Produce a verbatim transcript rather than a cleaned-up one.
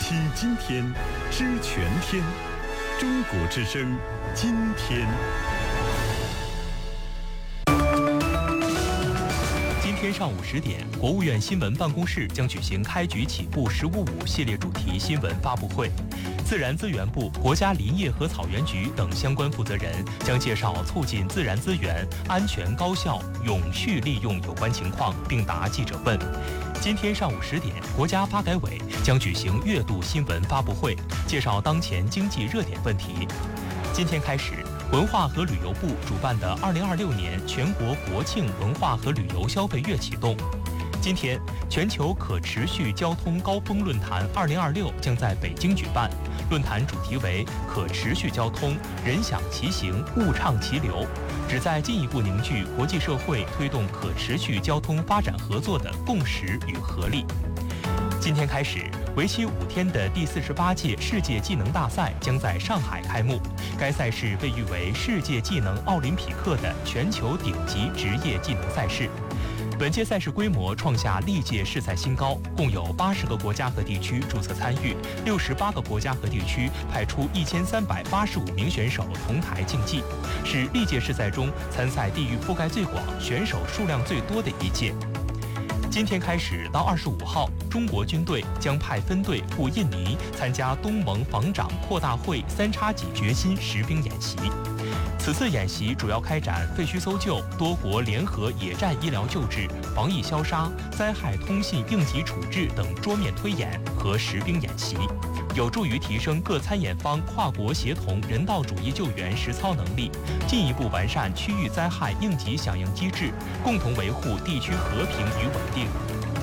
听今天，知全天。中国之声，今天。 今天上午十点，国务院新闻办公室将举行开局起步“十五五”系列主题新闻发布会。自然资源部、国家林业和草原局等相关负责人将介绍促进自然资源安全、高效、永续利用有关情况，并答记者问。今天上午十点，国家发改委将举行月度新闻发布会，介绍当前经济热点问题。今天开始，文化和旅游部主办的二零二六年全国国庆文化和旅游消费月启动。今天，全球可持续交通高峰论坛二零二六将在北京举办，论坛主题为“可持续交通，人享其行，物畅其流”，旨在进一步凝聚国际社会推动可持续交通发展合作的共识与合力。今天开始，为期五天的第四十八届世界技能大赛将在上海开幕。该赛事被誉为世界技能奥林匹克的全球顶级职业技能赛事。本届赛事规模创下历届世赛新高，共有八十个国家和地区注册参与，六十八个国家和地区派出一千三百八十五名选手同台竞技，是历届世赛中参赛地域覆盖最广、选手数量最多的一届。今天开始到二十五号，中国军队将派分队赴印尼参加东盟防长扩大会三叉戟决心实兵演习。此次演习主要开展废墟搜救、多国联合野战医疗救治、防疫消杀、灾害通信应急处置等桌面推演和实兵演习，有助于提升各参演方跨国协同人道主义救援实操能力，进一步完善区域灾害应急响应机制，共同维护地区和平与稳定。